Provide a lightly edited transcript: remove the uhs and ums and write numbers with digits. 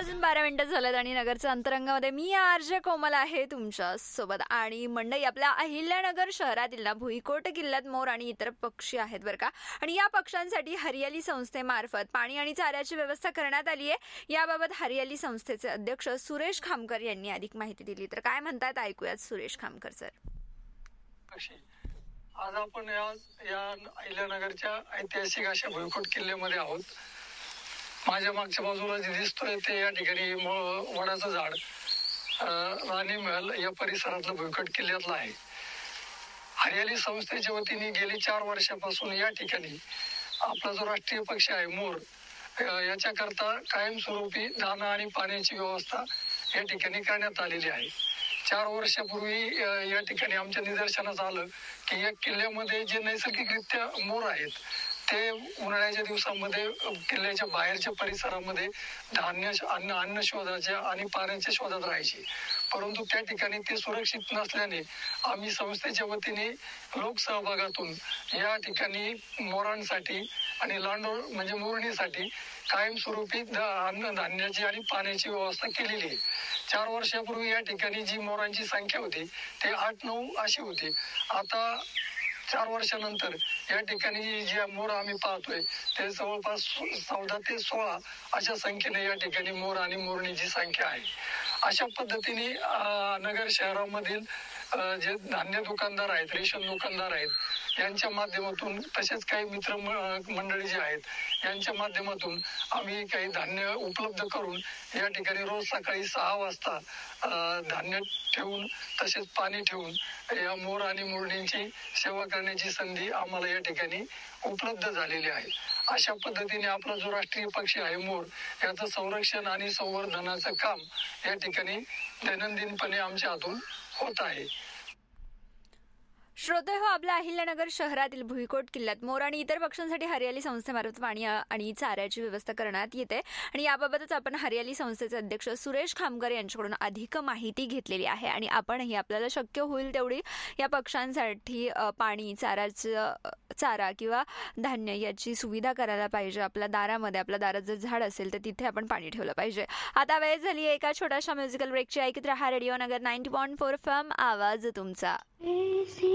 8:12 झालेत आणि नगरच्या अंतरंगामध्ये मी आरजे कोमल आहे तुमच्या सोबत. आणि मंडई आपल्या अहिल्यानगर शहरातील ना भुईकोट किल्ल्यात मोर आणि इतर पक्षी आहेत बरं का. आणि या पक्ष्यांसाठी हरियाली संस्थेमार्फत पाणी आणि चाऱ्याची व्यवस्था करण्यात आली आहे. याबाबत हरियाली संस्थेचे अध्यक्ष सुरेश खामकर यांनी अधिक माहिती दिली. तर काय म्हणतात ऐकूयात सुरेश खामकर सर. आज आपण या अहिल्यानगरच्या ऐतिहासिक अशा भुईकोट किल्ल्यामध्ये आहोत. माझ्या मागच्या बाजूला जे दिसतोय ते या ठिकाणी वडाचं झाड राणी महल या परिसरातलं भुईकोट किल्ल्यातलं आहे. हरियाली संस्थेच्या वतीने गेली 4 वर्षापासून या ठिकाणी आपला जो राष्ट्रीय पक्षी आहे मोर याच्याकरता कायमस्वरूपी दाणा आणि पाण्याची व्यवस्था या ठिकाणी करण्यात आलेली आहे. 4 वर्षापूर्वी या ठिकाणी आमच्या निदर्शनास आलं की या किल्ल्यामध्ये जे नैसर्गिकरित्या मोर आहेत ते उन्हाळ्याच्या दिवसामध्ये किल्ल्याच्या बाहेरच्या परिसरामध्ये धान्य अन्न शोधाच्या आणि पाण्याच्या शोधात राहायचे. परंतु त्या ठिकाणी ते सुरक्षित नसल्याने आम्ही संस्थेच्या वतीने लोकसहभागातून या ठिकाणी मोरांसाठी आणि लांडोर म्हणजे मोरणीसाठी कायमस्वरूपी अन्न धान्याची आणि पाण्याची व्यवस्था केलेली आहे. 4 वर्षापूर्वी या ठिकाणी जी मोरांची संख्या होती ते 8-9 अशी होती. आता 4 वर्षानंतर या ठिकाणी जे मोर आम्ही पाहतोय ते जवळपास 14 ते 16 अशा संख्येने या ठिकाणी मोर आणि मोरणीची संख्या आहे. अशा पद्धतीने नगर शहरामधील जे धान्य दुकानदार आहेत, रेशन दुकानदार आहेत यांच्या माध्यमातून तसेच काही मित्र मंडळी जे आहेत यांच्या माध्यमातून आम्ही काही धान्य उपलब्ध करून या ठिकाणी रोज सकाळी 6 वाजता धान्य ठेवून तसेच पाणी ठेवून या मोर आणि मोरणींची सेवा करण्याची संधी आम्हाला या ठिकाणी उपलब्ध झालेली आहे. अशा पद्धतीने आपला जो राष्ट्रीय पक्षी आहे मोर याचं संरक्षण आणि संवर्धनाचं काम या ठिकाणी दैनंदिनपणे आमच्या हातून होत आहे. श्रोते हो, आपल्या अहिल्यानगर शहरातील भुईकोट किल्ल्यात मोर आणि इतर पक्ष्यांसाठी हरियाली संस्थेमार्फत पाणी आणि चाऱ्याची व्यवस्था करण्यात येते. आणि याबाबतच आपण हरियाली संस्थेचे अध्यक्ष सुरेश खामकर यांच्याकडून अधिक माहिती घेतलेली आहे. आणि आपणही आपल्याला शक्य होईल तेवढी या पक्ष्यांसाठी पाणी चारा किंवा धान्य याची सुविधा करायला पाहिजे. आपल्या दारात जर झाड असेल तर तिथे आपण पाणी ठेवलं पाहिजे. आता वेळ झाली एका छोट्याशा म्युझिकल ब्रेकची. ऐकत रहा रेडिओ नगर 90.4 FM, आवाज तुमचा.